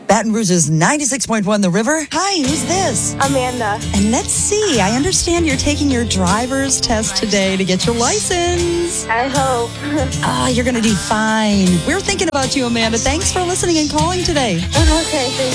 Baton Rouge's 96.1 The River. Hi, who's this? Amanda. And let's see, I understand you're taking your driver's test today to get your license. I hope. You're going to do fine. We're thinking about you, Amanda. Thanks for listening and calling today. Okay, thank